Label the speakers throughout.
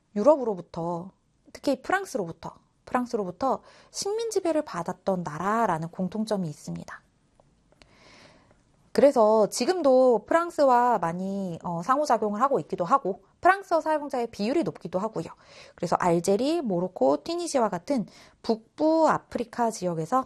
Speaker 1: 유럽으로부터, 특히 프랑스로부터 식민 지배를 받았던 나라라는 공통점이 있습니다. 그래서 지금도 프랑스와 많이 상호작용을 하고 있기도 하고 프랑스어 사용자의 비율이 높기도 하고요. 그래서 알제리, 모로코, 튀니지와 같은 북부 아프리카 지역에서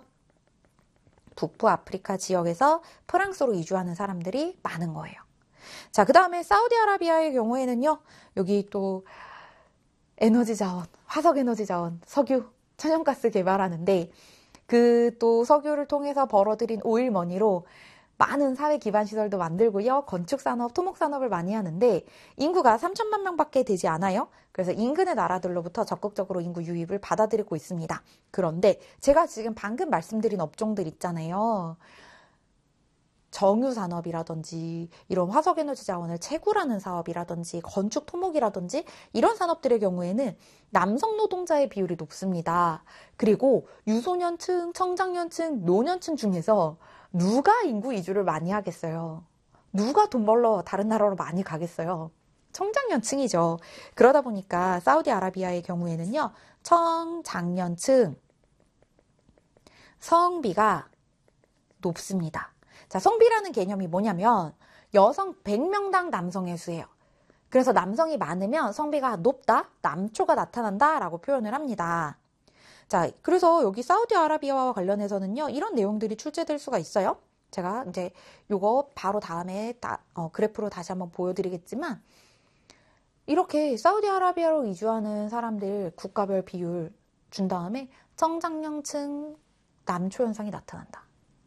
Speaker 1: 프랑스로 이주하는 사람들이 많은 거예요. 자, 그 다음에 사우디아라비아의 경우에는요. 여기 또 에너지 자원, 화석 에너지 자원, 석유, 천연가스 개발하는데 그 또 석유를 통해서 벌어들인 오일머니로 많은 사회 기반 시설도 만들고요. 건축산업, 토목산업을 많이 하는데 인구가 3천만 명밖에 되지 않아요. 그래서 인근의 나라들로부터 적극적으로 인구 유입을 받아들이고 있습니다. 그런데 제가 지금 방금 말씀드린 업종들 있잖아요. 정유산업이라든지 이런 화석에너지 자원을 채굴하는 사업이라든지 건축 토목이라든지 이런 산업들의 경우에는 남성 노동자의 비율이 높습니다. 그리고 유소년층, 청장년층, 노년층 중에서 누가 인구 이주를 많이 하겠어요? 누가 돈 벌러 다른 나라로 많이 가겠어요? 청장년층이죠. 그러다 보니까 사우디아라비아의 경우에는요. 청장년층 성비가 높습니다. 자, 성비라는 개념이 뭐냐면 여성 100명당 남성의 수예요. 그래서 남성이 많으면 성비가 높다, 남초가 나타난다 라고 표현을 합니다. 자, 그래서 여기 사우디아라비아와 관련해서는요, 이런 내용들이 출제될 수가 있어요. 제가 이제 요거 바로 다음에 그래프로 다시 한번 보여드리겠지만, 이렇게 사우디아라비아로 이주하는 사람들 국가별 비율 준 다음에 청장년층 남초 현상이 나타난다.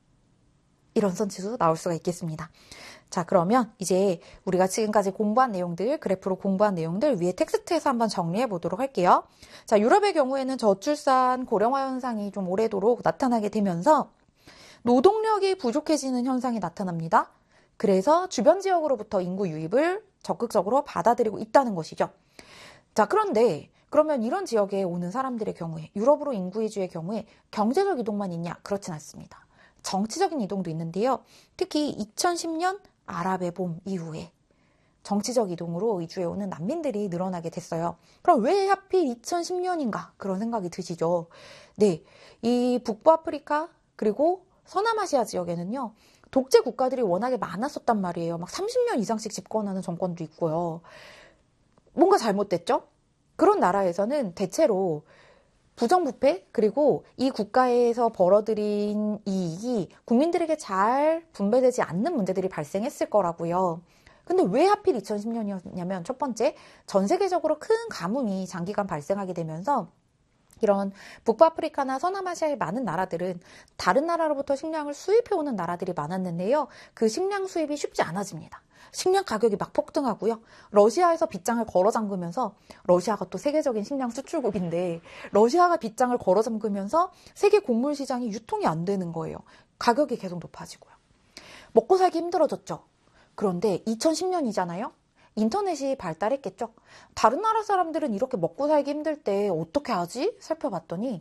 Speaker 1: 이런 선치도 나올 수가 있겠습니다. 자, 그러면 이제 우리가 지금까지 공부한 내용들, 그래프로 공부한 내용들 위에 텍스트에서 한번 정리해 보도록 할게요. 자, 유럽의 경우에는 저출산, 고령화 현상이 좀 오래도록 나타나게 되면서 노동력이 부족해지는 현상이 나타납니다. 그래서 주변 지역으로부터 인구 유입을 적극적으로 받아들이고 있다는 것이죠. 자, 그런데 그러면 이런 지역에 오는 사람들의 경우에, 유럽으로 인구 이주의 경우에 경제적 이동만 있냐? 그렇진 않습니다. 정치적인 이동도 있는데요. 특히 2010년 아랍의 봄 이후에 정치적 이동으로 이주해오는 난민들이 늘어나게 됐어요. 그럼 왜 하필 2010년인가? 그런 생각이 드시죠. 네, 이 북부 아프리카 그리고 서남아시아 지역에는요. 독재 국가들이 워낙에 많았었단 말이에요. 막 30년 이상씩 집권하는 정권도 있고요. 뭔가 잘못됐죠? 그런 나라에서는 대체로 부정부패 그리고 이 국가에서 벌어들인 이익이 국민들에게 잘 분배되지 않는 문제들이 발생했을 거라고요. 근데 왜 하필 2010년이었냐면 첫 번째, 전 세계적으로 큰 가뭄이 장기간 발생하게 되면서 이런 북부아프리카나 서남아시아의 많은 나라들은 다른 나라로부터 식량을 수입해오는 나라들이 많았는데요. 그 식량 수입이 쉽지 않아집니다. 식량 가격이 막 폭등하고요. 러시아에서 빗장을 걸어 잠그면서 러시아가 또 세계적인 식량 수출국인데 러시아가 빗장을 걸어 잠그면서 세계 곡물 시장이 유통이 안 되는 거예요. 가격이 계속 높아지고요. 먹고 살기 힘들어졌죠. 그런데 2010년이잖아요. 인터넷이 발달했겠죠. 다른 나라 사람들은 이렇게 먹고 살기 힘들 때 어떻게 하지? 살펴봤더니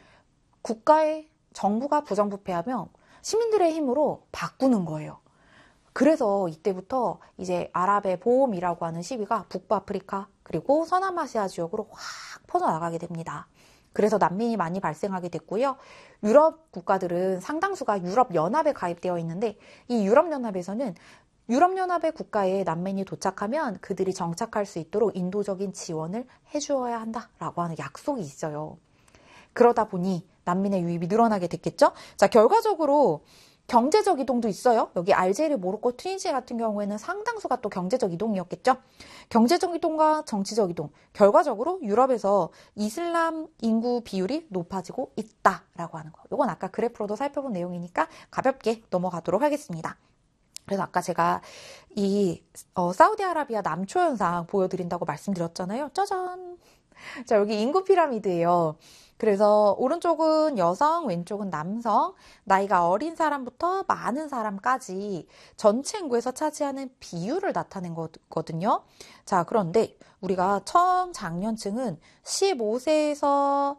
Speaker 1: 국가의 정부가 부정부패하면 시민들의 힘으로 바꾸는 거예요. 그래서 이때부터 이제 아랍의 봄이라고 하는 시비가 북부아프리카 그리고 서남아시아 지역으로 확 퍼져나가게 됩니다. 그래서 난민이 많이 발생하게 됐고요. 유럽 국가들은 상당수가 유럽연합에 가입되어 있는데 이 유럽연합에서는 유럽연합의 국가에 난민이 도착하면 그들이 정착할 수 있도록 인도적인 지원을 해주어야 한다라고 하는 약속이 있어요. 그러다 보니 난민의 유입이 늘어나게 됐겠죠? 자, 결과적으로 경제적 이동도 있어요. 여기 알제리, 모로코, 튀니지 같은 경우에는 상당수가 또 경제적 이동이었겠죠. 경제적 이동과 정치적 이동. 결과적으로 유럽에서 이슬람 인구 비율이 높아지고 있다라고 하는 거. 이건 아까 그래프로도 살펴본 내용이니까 가볍게 넘어가도록 하겠습니다. 그래서 아까 제가 이 사우디아라비아 남초 현상 보여드린다고 말씀드렸잖아요. 짜잔. 자, 여기 인구 피라미드예요. 그래서 오른쪽은 여성, 왼쪽은 남성, 나이가 어린 사람부터 많은 사람까지 전체 인구에서 차지하는 비율을 나타낸 거거든요. 자, 그런데 우리가 청장년층은 15세에서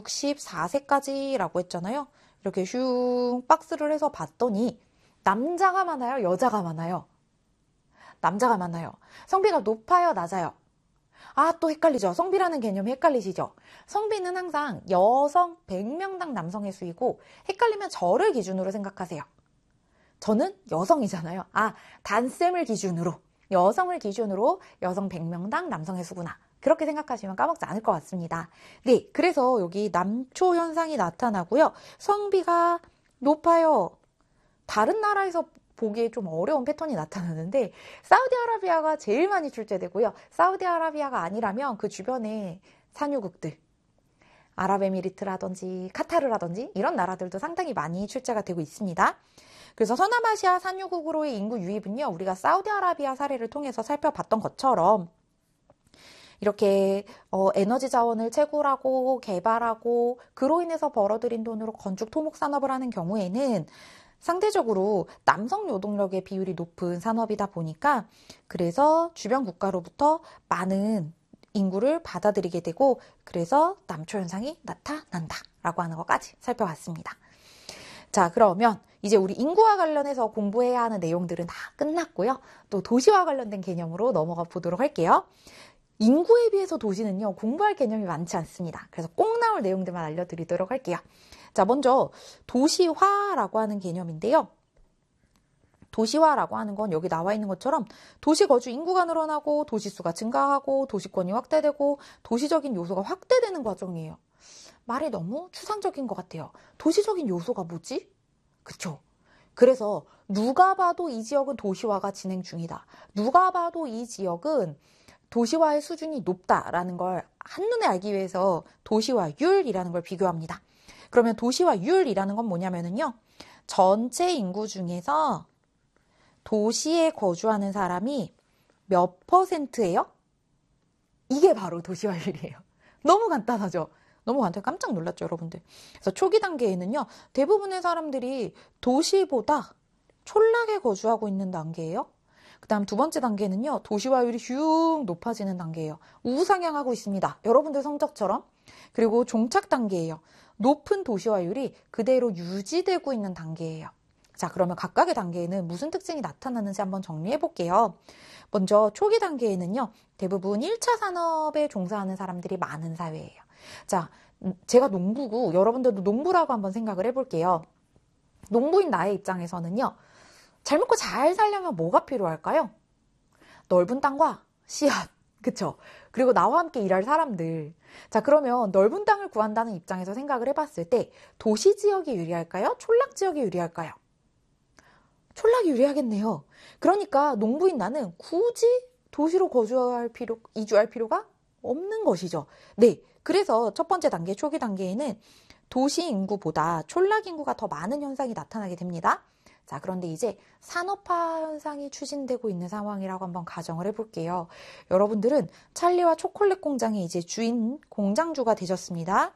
Speaker 1: 64세까지라고 했잖아요. 이렇게 슝 박스를 해서 봤더니 남자가 많아요? 여자가 많아요? 남자가 많아요. 성비가 높아요? 낮아요? 아, 또 헷갈리죠. 성비라는 개념이 헷갈리시죠? 성비는 항상 여성 100명당 남성의 수이고 헷갈리면 저를 기준으로 생각하세요. 저는 여성이잖아요. 아, 단쌤을 기준으로, 여성을 기준으로 여성 100명당 남성의 수구나. 그렇게 생각하시면 까먹지 않을 것 같습니다. 네, 그래서 여기 남초 현상이 나타나고요. 성비가 높아요. 다른 나라에서 보기에 좀 어려운 패턴이 나타나는데 사우디아라비아가 제일 많이 출제되고요. 사우디아라비아가 아니라면 그 주변에 산유국들, 아랍에미리트라든지 카타르라든지 이런 나라들도 상당히 많이 출제가 되고 있습니다. 그래서 서남아시아 산유국으로의 인구 유입은요, 우리가 사우디아라비아 사례를 통해서 살펴봤던 것처럼 이렇게 에너지 자원을 채굴하고 개발하고 그로 인해서 벌어들인 돈으로 건축 토목 산업을 하는 경우에는 상대적으로 남성 노동력의 비율이 높은 산업이다 보니까 그래서 주변 국가로부터 많은 인구를 받아들이게 되고 그래서 남초 현상이 나타난다라고 하는 것까지 살펴봤습니다. 자, 그러면 이제 우리 인구와 관련해서 공부해야 하는 내용들은 다 끝났고요. 또 도시와 관련된 개념으로 넘어가 보도록 할게요. 인구에 비해서 도시는요, 공부할 개념이 많지 않습니다. 그래서 꼭 나올 내용들만 알려드리도록 할게요. 자, 먼저 도시화라고 하는 개념인데요. 도시화라고 하는 건 여기 나와 있는 것처럼 도시 거주 인구가 늘어나고 도시수가 증가하고 도시권이 확대되고 도시적인 요소가 확대되는 과정이에요. 말이 너무 추상적인 것 같아요. 도시적인 요소가 뭐지? 그쵸? 그래서 누가 봐도 이 지역은 도시화가 진행 중이다. 누가 봐도 이 지역은 도시화의 수준이 높다라는 걸 한눈에 알기 위해서 도시화율이라는 걸 비교합니다. 그러면 도시화율이라는 건 뭐냐면요. 전체 인구 중에서 도시에 거주하는 사람이 몇 %예요? 이게 바로 도시화율이에요. 너무 간단하죠? 너무 간단해. 깜짝 놀랐죠, 여러분들. 그래서 초기 단계에는요, 대부분의 사람들이 도시보다 촌락에 거주하고 있는 단계예요. 그 다음 두 번째 단계는요, 도시화율이 슉 높아지는 단계예요. 우상향하고 있습니다. 여러분들 성적처럼. 그리고 종착 단계예요. 높은 도시화율이 그대로 유지되고 있는 단계예요. 자, 그러면 각각의 단계에는 무슨 특징이 나타나는지 한번 정리해 볼게요. 먼저 초기 단계에는요, 대부분 1차 산업에 종사하는 사람들이 많은 사회예요. 자, 제가 농부고 여러분들도 농부라고 한번 생각을 해볼게요. 농부인 나의 입장에서는요, 잘 먹고 잘 살려면 뭐가 필요할까요? 넓은 땅과 씨앗, 그쵸? 그리고 나와 함께 일할 사람들. 자, 그러면 넓은 땅을 구한다는 입장에서 생각을 해봤을 때 도시 지역이 유리할까요? 촌락 지역이 유리할까요? 촌락이 유리하겠네요. 그러니까 농부인 나는 굳이 도시로 이주할 필요가 없는 것이죠. 네, 그래서 첫 번째 단계, 초기 단계에는 도시 인구보다 촌락 인구가 더 많은 현상이 나타나게 됩니다. 자, 그런데 이제 산업화 현상이 추진되고 있는 상황이라고 한번 가정을 해볼게요. 여러분들은 찰리와 초콜릿 공장의 이제 주인, 공장주가 되셨습니다.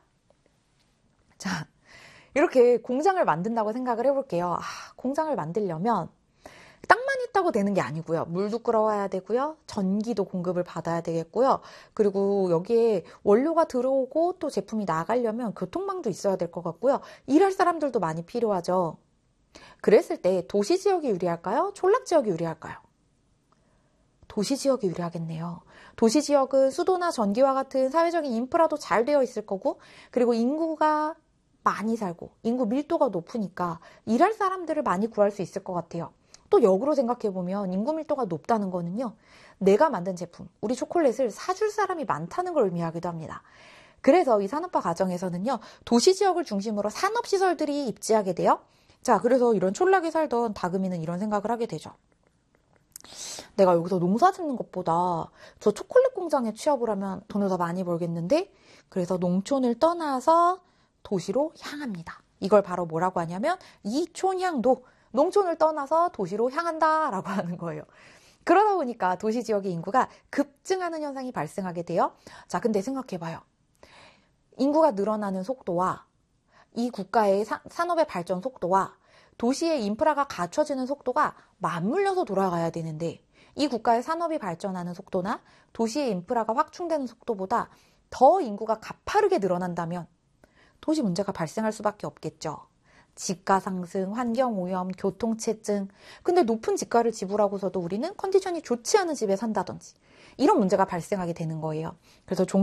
Speaker 1: 자, 이렇게 공장을 만든다고 생각을 해볼게요. 공장을 만들려면 땅만 있다고 되는 게 아니고요. 물도 끌어와야 되고요. 전기도 공급을 받아야 되겠고요. 그리고 여기에 원료가 들어오고 또 제품이 나가려면 교통망도 있어야 될 것 같고요. 일할 사람들도 많이 필요하죠. 그랬을 때 도시 지역이 유리할까요? 촌락 지역이 유리할까요? 도시 지역이 유리하겠네요. 도시 지역은 수도나 전기와 같은 사회적인 인프라도 잘 되어 있을 거고, 그리고 인구가 많이 살고 인구 밀도가 높으니까 일할 사람들을 많이 구할 수 있을 것 같아요. 또 역으로 생각해보면 인구 밀도가 높다는 거는요, 내가 만든 제품, 우리 초콜릿을 사줄 사람이 많다는 걸 의미하기도 합니다. 그래서 이 산업화 과정에서는요, 도시 지역을 중심으로 산업시설들이 입지하게 돼요. 자, 그래서 이런 촌락에 살던 다금이는 이런 생각을 하게 되죠. 내가 여기서 농사 짓는 것보다 저 초콜릿 공장에 취업을 하면 돈을 더 많이 벌겠는데? 그래서 농촌을 떠나서 도시로 향합니다. 이걸 바로 뭐라고 하냐면 이촌향도, 농촌을 떠나서 도시로 향한다 라고 하는 거예요. 그러다 보니까 도시 지역의 인구가 급증하는 현상이 발생하게 돼요. 자, 근데 생각해봐요. 인구가 늘어나는 속도와 이 국가의 산업의 발전 속도와 도시의 인프라가 갖춰지는 속도가 맞물려서 돌아가야 되는데, 이 국가의 산업이 발전하는 속도나 도시의 인프라가 확충되는 속도보다 더 인구가 가파르게 늘어난다면 도시 문제가 발생할 수밖에 없겠죠. 집가 상승, 환경오염, 교통체증. 근데 높은 집가를 지불하고서도 우리는 컨디션이 좋지 않은 집에 산다든지 이런 문제가 발생하게 되는 거예요. 그래서